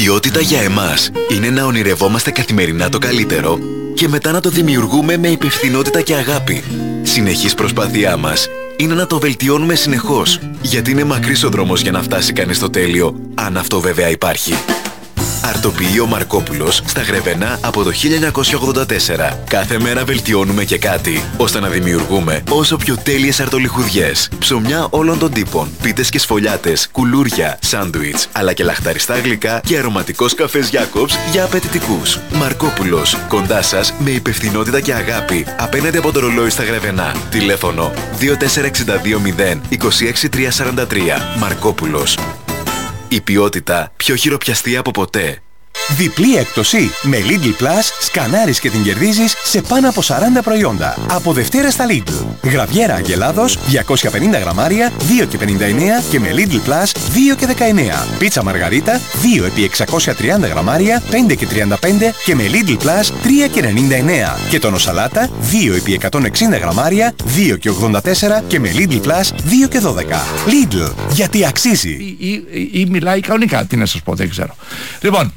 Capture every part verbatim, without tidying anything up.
ποιότητα για εμάς είναι να ονειρευόμαστε καθημερινά το καλύτερο και μετά να το δημιουργούμε με υπευθυνότητα και αγάπη. Συνεχής προσπάθειά μας είναι να το βελτιώνουμε συνεχώς, γιατί είναι μακρύς ο δρόμος για να φτάσει κανείς στο τέλειο, αν αυτό βέβαια υπάρχει. Αρτοποιείο Μαρκόπουλος στα Γρεβενά από το χίλια εννιακόσια ογδόντα τέσσερα. Κάθε μέρα βελτιώνουμε και κάτι, ώστε να δημιουργούμε όσο πιο τέλειες αρτολιχουδιές. Ψωμιά όλων των τύπων, πίτες και σφολιάτες, κουλούρια, σάντουιτς, αλλά και λαχταριστά γλυκά και αρωματικός καφές Jacobs για απαιτητικούς. Μαρκόπουλος, κοντά σας με υπευθυνότητα και αγάπη, απέναντι από το ρολόι στα Γρεβενά. Τηλέφωνο δύο τέσσερα έξι δύο μηδέν είκοσι έξι τριακόσια σαράντα τρία. Μαρκόπουλος. Η ποιότητα πιο χειροπιαστή από ποτέ. Διπλή έκπτωση. Με Lidl Plus σκανάρεις και την κερδίζεις σε πάνω από σαράντα προϊόντα. Από Δευτέρα στα Lidl. Γραβιέρα Αγελάδος διακόσια πενήντα γραμμάρια δύο και πενήντα εννέα και με Lidl Plus δύο και δεκαεννέα. Πίτσα Μαργαρίτα δύο επί εξακόσια τριάντα γραμμάρια πέντε και τριάντα πέντε και με Lidl Plus τρία και ενενήντα εννέα. Και τόνο σαλάτα δύο επί εκατόν εξήντα γραμμάρια δύο και ογδόντα τέσσερα και με Lidl Plus δύο και δώδεκα. Lidl, γιατί αξίζει. Ή, ή, ή μιλάει κανονικά, τι να σας πω, δεν ξέρω. Λοιπόν,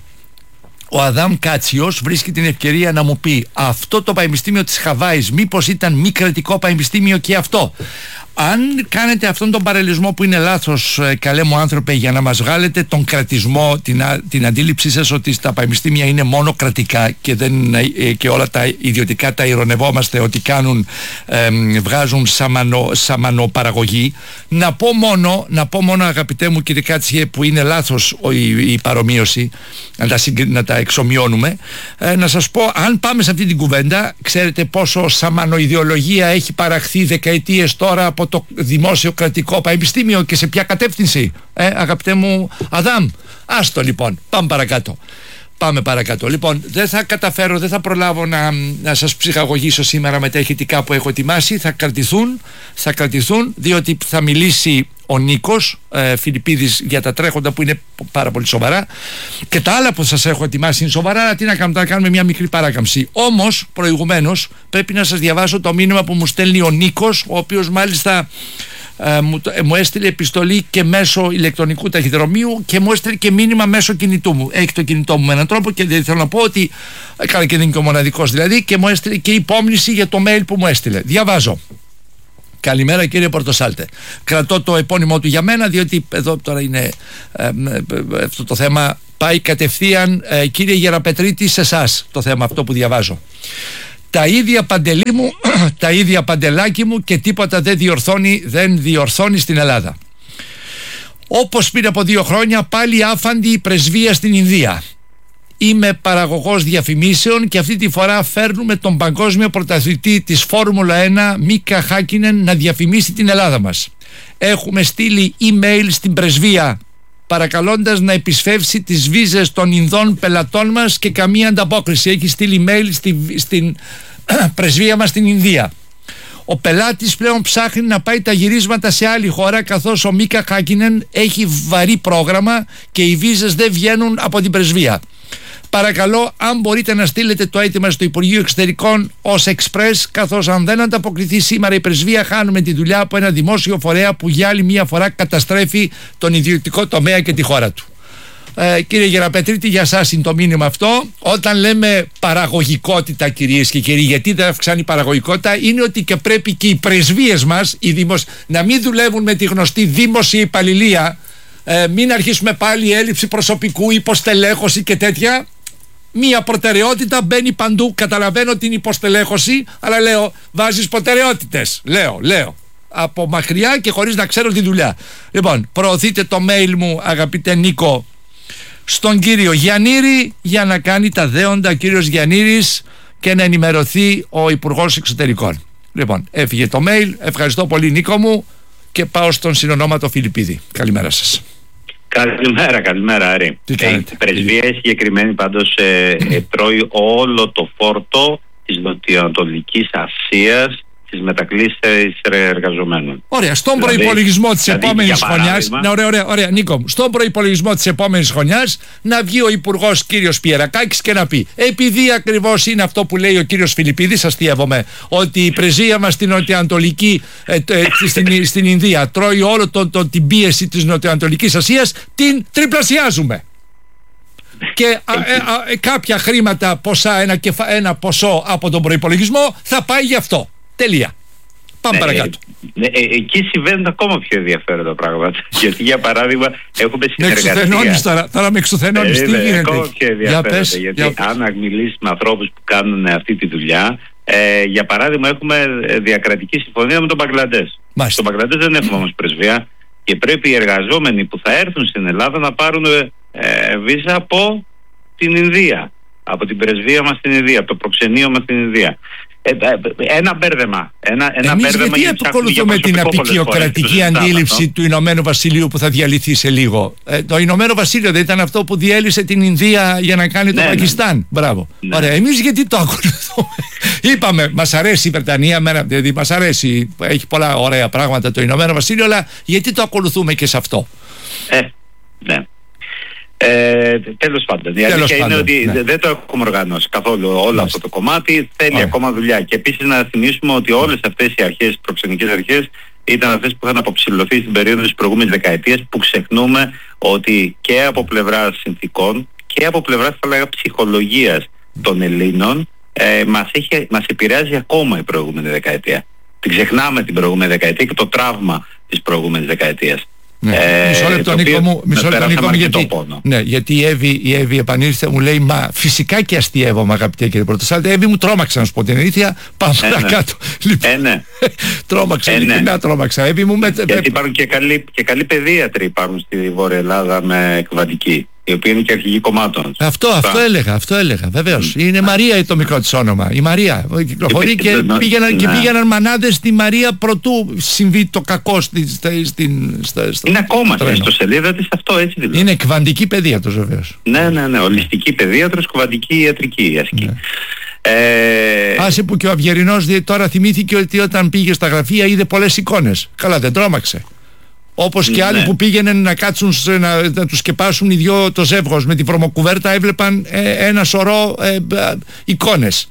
ο Αδάμ Κάτσιος βρίσκει την ευκαιρία να μου πει αυτό το Πανεπιστήμιο της Χαβάης μήπως ήταν μη κρατικό πανεπιστήμιο και αυτό. Αν κάνετε αυτόν τον παραλληλισμό που είναι λάθος, καλέ μου άνθρωπε, για να μας βγάλετε τον κρατισμό, την, την αντίληψή σας ότι τα πανεπιστήμια είναι μόνο κρατικά και, δεν, και όλα τα ιδιωτικά τα ειρωνευόμαστε ότι κάνουν, ε, βγάζουν σαμανο, σαμανοπαραγωγή, να πω μόνο, να πω μόνο αγαπητέ μου κύριε Κάτσιε, που είναι λάθος η, η παρομοίωση, να τα, να τα εξομοιώνουμε, ε, να σας πω, αν πάμε σε αυτή την κουβέντα, ξέρετε πόσο σαμανοειδεολογία έχει παραχθεί δεκαετίες τώρα από το δημόσιο κρατικό πανεπιστήμιο και σε ποια κατεύθυνση, ε, αγαπητέ μου Αδάμ. Άστο λοιπόν, πάμε παρακάτω. Πάμε παρακάτω. Λοιπόν, δεν θα καταφέρω, δεν θα προλάβω να, να σας ψυχαγωγήσω σήμερα με τα ηχητικά που έχω ετοιμάσει. Θα κρατηθούν, θα κρατηθούν, διότι θα μιλήσει ο Νίκος ε, Φιλιππίδης για τα τρέχοντα που είναι πάρα πολύ σοβαρά. Και τα άλλα που σας έχω ετοιμάσει είναι σοβαρά, αλλά τι να κάνουμε, να κάνουμε μια μικρή παράκαμψη. Όμως, προηγουμένως, πρέπει να σας διαβάσω το μήνυμα που μου στέλνει ο Νίκος, ο οποίος μάλιστα Ε, μου, ε, μου έστειλε επιστολή και μέσω ηλεκτρονικού ταχυδρομείου και μου έστειλε και μήνυμα μέσω κινητού μου. Έχει το κινητό μου με έναν τρόπο και δεν θέλω να πω ότι έκανε και δεν είναι και ο μοναδικός δηλαδή, και μου έστειλε και υπόμνηση για το mail που μου έστειλε. Διαβάζω. Καλημέρα κύριε Πορτοσάλτε. Κρατώ το επώνυμό του για μένα, διότι εδώ τώρα είναι ε, ε, αυτό το θέμα πάει κατευθείαν ε, κύριε Γεραπετρίτη σε εσάς το θέμα αυτό που διαβάζω. Τα ίδια Παντελή μου, τα ίδια Παντελάκι μου και τίποτα δεν διορθώνει, δεν διορθώνει στην Ελλάδα. Όπως πριν από δύο χρόνια πάλι άφαντη η πρεσβεία στην Ινδία. Είμαι παραγωγός διαφημίσεων και αυτή τη φορά φέρνουμε τον παγκόσμιο πρωταθλητή της Φόρμουλα ένα Μίκα Χάκινεν να διαφημίσει την Ελλάδα μας. Έχουμε στείλει email στην πρεσβεία παρακαλώντας να επισφεύσει τις βίζες των Ινδών πελατών μας και καμία ανταπόκριση. Έχει στείλει email στη, στην πρεσβεία μας στην Ινδία. Ο πελάτης πλέον ψάχνει να πάει τα γυρίσματα σε άλλη χώρα, καθώς ο Μίκα Χάκινεν έχει βαρύ πρόγραμμα και οι βίζες δεν βγαίνουν από την πρεσβεία. Παρακαλώ, αν μπορείτε να στείλετε το αίτημα στο Υπουργείο Εξωτερικών ως express, καθώς αν δεν ανταποκριθεί σήμερα η πρεσβεία, χάνουμε τη δουλειά από ένα δημόσιο φορέα που για άλλη μία φορά καταστρέφει τον ιδιωτικό τομέα και τη χώρα του. Ε, κύριε Γεραπετρίτη, για σας είναι το μήνυμα αυτό. Όταν λέμε παραγωγικότητα, κυρίες και κύριοι, γιατί δεν αυξάνει η παραγωγικότητα, είναι ότι και πρέπει και οι πρεσβείες μας οι δημοσ... να μην δουλεύουν με τη γνωστή δημόσια υπαλληλία, ε, μην αρχίσουμε πάλι έλλειψη προσωπικού, υποστελέχωση και τέτοια. Μία προτεραιότητα μπαίνει παντού. Καταλαβαίνω την υποστελέχωση, αλλά λέω, βάζεις προτεραιότητες. Λέω, λέω. Από μακριά και χωρίς να ξέρω τη δουλειά. Λοιπόν, προωθείτε το mail μου, αγαπητέ Νίκο, στον κύριο Γιαννήρη για να κάνει τα δέοντα κύριος Γιαννήρης και να ενημερωθεί ο Υπουργός Εξωτερικών. Λοιπόν, έφυγε το mail. Ευχαριστώ πολύ Νίκο μου και πάω στον συνονόματο Φιλιππίδη. Καλημέρα σας. Καλημέρα, καλημέρα Άρη. Τι κάνετε? Η πρεσβεία συγκεκριμένη πάντως ε, ε, τρώει όλο το φόρτο της Νοτιοανατολικής Ασίας, της μετακλήσεως εργαζομένων. Ωραία, στον δηλαδή, προϋπολογισμό της δηλαδή, επόμενης χρονιάς, ναι, ωραία, ωραία, ωραία, Νίκο, στον προϋπολογισμό της επόμενης χρονιάς να βγει ο Υπουργός κύριος Πιερακάκης και να πει, επειδή ακριβώς είναι αυτό που λέει ο κύριος Φιλιππίδης, αστείευομαι, ότι η πρεσβεία μας στην Νοτιοανατολική, ε, ε, στην, στην Ινδία τρώει όλο το, το, την πίεση της Νοτιοανατολικής Ασίας, την τριπλασιάζουμε. και α, ε, α, ε, κάποια χρήματα, ποσά, ένα, κεφα, ένα ποσό από τον προϋπολογισμό θα πάει γι' αυτό. Τελεία. Πάμε ναι, παρακάτω. Ε, ε, εκεί συμβαίνουν ακόμα πιο ενδιαφέροντα πράγματα. Γιατί για παράδειγμα έχουμε συνεργασία. Με εξουθενώνεις τώρα, τώρα με εξουθενώνεις. Ε, Τι γίνεται? Ακόμα πιο ενδιαφέροντα. πες, γιατί για... αν μιλήσεις με ανθρώπους που κάνουν αυτή τη δουλειά, ε, για παράδειγμα έχουμε διακρατική συμφωνία με τον Μπαγκλαντές. Μάλιστα. Στον Μπαγκλαντές δεν έχουμε όμως πρεσβεία και πρέπει οι εργαζόμενοι που θα έρθουν στην Ελλάδα να πάρουν ε, βίζα από την Ινδία. Από την πρεσβεία μας στην Ινδία, από το προξενείο μας στην Ινδία. Ε, ένα μπέρδεμα. Ένα, ένα Εμείς μπέρδεμα γιατί επακολουθούμε την απικιοκρατική αντίληψη του Ηνωμένου Βασιλείου που θα διαλυθεί σε λίγο? Ε, το Ηνωμένο Βασίλειο δεν ήταν αυτό που διέλυσε την Ινδία για να κάνει το ναι, Πακιστάν? Ναι. Μπράβο. Ναι. Ωραία. Εμείς γιατί το ακολουθούμε? Είπαμε, μας αρέσει η Βρετανία, δηλαδή μας αρέσει, έχει πολλά ωραία πράγματα το Ηνωμένο Βασίλειο, αλλά γιατί το ακολουθούμε και σε αυτό? Ε, ναι. Ε, τέλος πάντων, η αλήθεια είναι ότι ναι. δεν το έχουμε οργανώσει καθόλου όλο Μάλιστα. αυτό το κομμάτι, θέλει Ωραία. ακόμα δουλειά. Και επίσης να θυμίσουμε ότι όλες αυτές οι αρχές, οι προξενικές αρχές, ήταν αυτές που είχαν αποψηλωθεί στην περίοδο της προηγούμενης δεκαετίας, που ξεχνούμε ότι και από πλευράς συνθήκων και από πλευράς, θα λέγα, ψυχολογίας των Ελλήνων ε, μας, έχει, μας επηρεάζει ακόμα η προηγούμενη δεκαετία. Την ξεχνάμε την προηγούμενη δεκαετία και το τραύμα της προηγούμενης δεκαετίας. Ναι. Ε, μισό λεπτό Νίκο μου, μισό λεπτό Νίκο μου, γιατί, ναι, γιατί η Εύη, η Εύη επανήλθε, μου λέει, μα φυσικά και αστείευομαι αγαπητέ κύριε Πρωτοσάλτη. Εύη μου τρόμαξα να σου πω την αλήθεια. Πάμε ε, παρακάτω. Ναι. Λοιπόν, ε, ναι. τρόμαξα, ε, ειλικρινά ναι. τρόμαξα. Εύη μου, με... Γιατί υπάρχουν και καλοί, και καλοί παιδίατροι υπάρχουν στη Βόρεια Ελλάδα με εκβατική, η οποία είναι και αρχηγή κομμάτων. Αυτό, αυτό έλεγα, αυτό έλεγα, βεβαίως. Mm. Είναι Μαρία το μικρό της όνομα. Η Μαρία κυκλοφορεί και, και, πήγαιναν, και πήγαιναν μανάδες στη Μαρία προτού συμβεί το κακό στη, στη, στην, στα, στο, είναι ακόμα στο στο σελίδα της αυτό, έτσι δηλαδή. Είναι κβαντική παιδίατρος βεβαίως. Ναι, ναι, ναι, ολιστική παιδίατρος, κβαντική ιατρική ασκή. Ναι. Ε... Άσε που και ο Αυγερινός τώρα θυμήθηκε ότι όταν πήγε στα γραφεία είδε πολλές εικόνες. Καλά, δεν τρόμαξε. Όπως και άλλοι ναι. που πήγαιναν να κάτσουν να, να τους σκεπάσουν οι δυο το ζεύγος με τη βρωμοκουβέρτα, έβλεπαν ε, ένα σωρό ε, ε, εικόνες.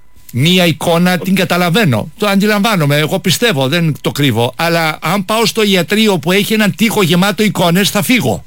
Μία εικόνα την καταλαβαίνω, το αντιλαμβάνομαι, εγώ πιστεύω, δεν το κρύβω, αλλά αν πάω στο ιατρείο που έχει έναν τοίχο γεμάτο εικόνες θα φύγω.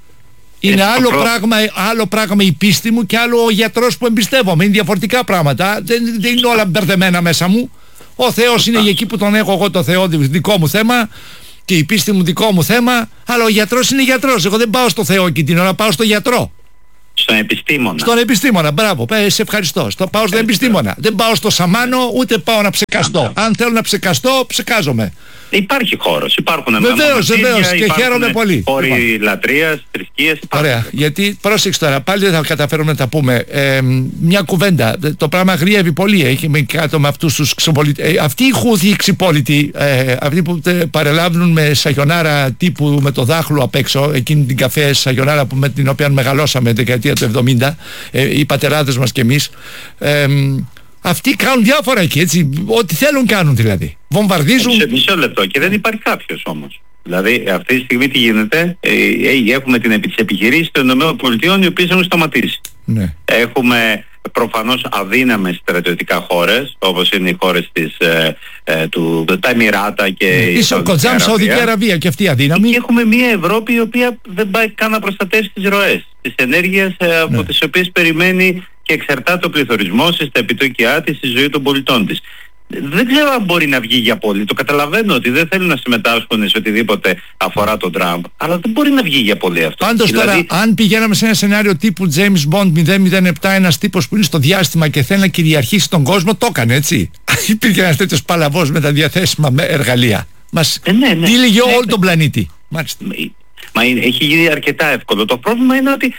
Είναι άλλο, προ... πράγμα, άλλο πράγμα η πίστη μου και άλλο ο γιατρός που εμπιστεύομαι. Είναι διαφορετικά πράγματα, δεν, δεν είναι όλα μπερδεμένα μέσα μου. Ο Θεός είναι εκεί που τον έχω εγώ, το Θεό, δικό μου θέμα. Και η πίστη μου δικό μου θέμα, αλλά ο γιατρός είναι γιατρός. Εγώ δεν πάω στο Θεό και την ώρα, πάω στο γιατρό. Στον επιστήμονα. Στον επιστήμονα, μπράβο, σε ευχαριστώ. Στο, πάω στον επιστήμονα. Δεν πάω στο σαμάνο, ούτε πάω να ψεκαστώ. Αν θέλω να ψεκαστώ, ψεκάζομαι. Υπάρχει χώρος, υπάρχουν βεβαίως, βεβαίως, και χαίρομαι πολύ. Όροι λατρείας, θρησκείας. Ωραία, γιατί πρόσεξε τώρα, πάλι δεν θα καταφέρουμε να τα πούμε. Ε, μια κουβέντα, το πράγμα γριεύει πολύ. Έχει με κάτω με αυτούς τους ξυπόλοιτες. Ε, αυτοί οι Χούθοι ξυπόλοιτοι, ε, αυτοί που τε, παρελάβουν με σαγιονάρα τύπου με το δάχλο απ' έξω, εκείνη την καφέ σαγιονάρα που, με την οποία μεγαλώσαμε δεκαετία του εβδομήντα, ε, οι πατεράδες μας κι εμείς. Ε, Αυτοί κάνουν διάφορα εκεί, έτσι. Ό,τι θέλουν κάνουν δηλαδή. Βομβαρδίζουν. Σε μισό λεπτό και δεν υπάρχει κάποιος όμως. Δηλαδή αυτή τη στιγμή τι γίνεται, ε, ε, έχουμε την επι, τις επιχειρήσεις των ΗΠΑ οι οποίες έχουν σταματήσει. Ναι. Έχουμε προφανώς αδύναμες στρατιωτικά χώρες, όπως είναι οι χώρες της, ε, ε, του, τα Εμιράτα και ναι. η Σαουδική Σαουδική Αραβία και αυτή αδύναμη. Και έχουμε μια Ευρώπη η οποία δεν πάει καν να προστατεύσει τις ροές της ενέργειας ε, από ναι. τις οποίες περιμένει και εξαρτάται ο πληθωρισμός στα επιτόκια της, στη ζωή των πολιτών της. Δεν ξέρω αν μπορεί να βγει για πολύ. Το καταλαβαίνω ότι δεν θέλουν να συμμετάσχουν σε οτιδήποτε αφορά τον Τραμπ, αλλά δεν μπορεί να βγει για πολύ αυτό. Πάντως δηλαδή... τώρα, αν πηγαίναμε σε ένα σενάριο τύπου James Bond μηδέν μηδέν επτά, ένας τύπος που είναι στο διάστημα και θέλει να κυριαρχήσει τον κόσμο, το έκανε έτσι. Υπήρχε ένας τέτοιος παλαβός με τα διαθέσιμα εργαλεία. Μας ε, ναι, ναι, τύλιγε ναι, όλο ναι. τον πλανήτη. Μάλιστα. Μα είναι, έχει γίνει αρκετά εύκολο. Το πρόβλημα είναι ότι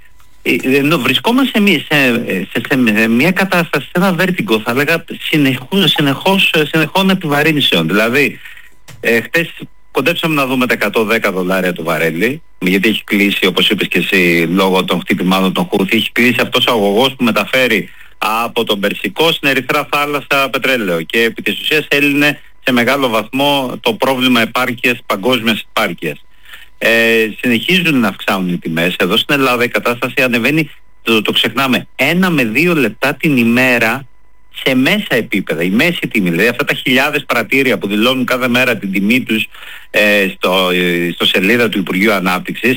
Ε, βρισκόμαστε εμείς σε, σε, σε, σε μια κατάσταση, σε ένα βέρτιγκο θα λέγα συνεχώς, συνεχώς, συνεχών επιβαρύνσεων. Δηλαδή ε, χτες κοντέψαμε να δούμε τα εκατόν δέκα δολάρια του βαρέλι, γιατί έχει κλείσει, όπως είπες και εσύ, λόγω των χτυπημάτων των Χούθη, έχει κλείσει αυτός ο αγωγός που μεταφέρει από τον Περσικό στην Ερυθρά θάλασσα πετρέλαιο και επί της ουσίας έλυνε σε μεγάλο βαθμό το πρόβλημα επάρκειας, παγκόσμιας επάρκειας. Ε, συνεχίζουν να αυξάνουν οι τιμές. Εδώ στην Ελλάδα η κατάσταση ανεβαίνει, το, το ξεχνάμε, ένα με δύο λεπτά την ημέρα σε μέσα επίπεδα. Η μέση τιμή, δηλαδή αυτά τα χιλιάδες πρατήρια που δηλώνουν κάθε μέρα την τιμή τους ε, στο, ε, στο σελίδα του Υπουργείου Ανάπτυξης,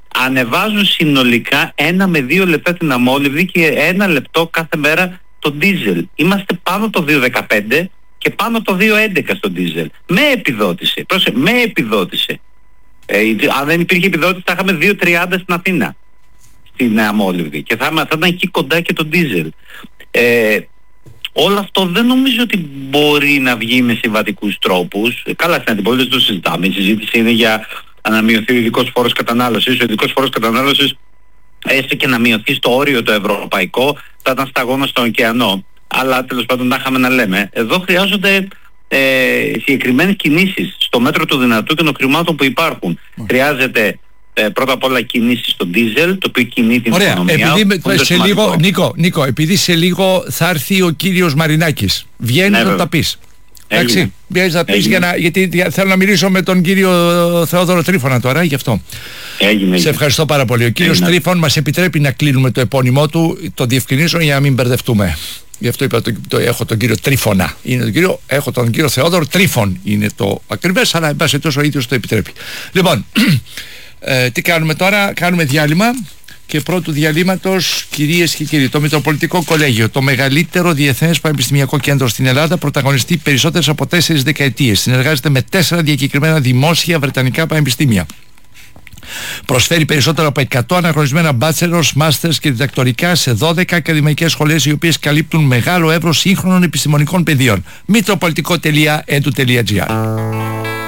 ανεβάζουν συνολικά ένα με δύο λεπτά την αμόλυβδη και ένα λεπτό κάθε μέρα το ντίζελ. Είμαστε πάνω το δύο δεκαπέντε και πάνω το δύο έντεκα στο ντίζελ. Με επιδότηση. Πρόσεχε, με επιδότηση. Ε, αν δεν υπήρχε επιδότηση θα είχαμε δύο τριάντα στην Αθήνα. Στην αμόλυβδη. Και θα, θα ήταν εκεί κοντά και το ντίζελ. Ε, όλο αυτό δεν νομίζω ότι μπορεί να βγει με συμβατικούς τρόπους. Καλά, στην αντιπολίτευση το συζητάμε. Η συζήτηση είναι για να μειωθεί ο ειδικός φόρος κατανάλωσης. Ο ειδικός φόρος κατανάλωσης, έστω και να μειωθεί στο όριο το ευρωπαϊκό, θα ήταν σταγόνα στον ωκεανό. Αλλά τέλος πάντων να είχαμε να λέμε. Εδώ χρειάζονται ε, συγκεκριμένες κινήσεις στο μέτρο του δυνατού και των χρημάτων που υπάρχουν. Mm. Χρειάζεται ε, πρώτα απ' όλα κινήσεις στο ντίζελ, το οποίο κινεί την Ωραία. οικονομία. Επειδή σε λίγο, Νίκο, Νίκο, επειδή σε λίγο θα έρθει ο κύριος Μαρινάκης, βγαίνει ναι, να τα πεις. Εντάξει, βγαίνεις να πεις για να, γιατί θέλω να μιλήσω με τον κύριο Θεόδωρο Τρίφωνα τώρα, γι' αυτό. Έγινε, σε ευχαριστώ πάρα πολύ. Ο κύριος έγινε. Τρίφων μας επιτρέπει να κλείνουμε το επώνυμό του, το διευκρινίζω για να μην μπερδευτούμε. Γι' αυτό είπα το, το, έχω τον κύριο Τρίφωνα. Είναι τον κύριο, έχω τον κύριο Θεόδωρο Τρίφων. Είναι το ακριβές, αλλά εν πάση τόσο ο ίδιος το επιτρέπει. Λοιπόν, ε, τι κάνουμε τώρα, κάνουμε διάλειμμα. Και πρώτου διαλύματος, κυρίες και κύριοι, το Μητροπολιτικό Κολέγιο, το μεγαλύτερο διεθνές πανεπιστημιακό κέντρο στην Ελλάδα, πρωταγωνιστεί περισσότερες από τέσσερις δεκαετίες. Συνεργάζεται με τέσσερα διακεκριμένα δημόσια βρετανικά πανεπιστήμια. Προσφέρει περισσότερο από εκατό αναγνωρισμένα bachelors, masters και διδακτορικά σε δώδεκα ακαδημαϊκές σχολές, οι οποίες καλύπτουν μεγάλο εύρος σύγχρονων επιστημονικών πεδίων. μητροπολιτικό τελεία e d u τελεία g r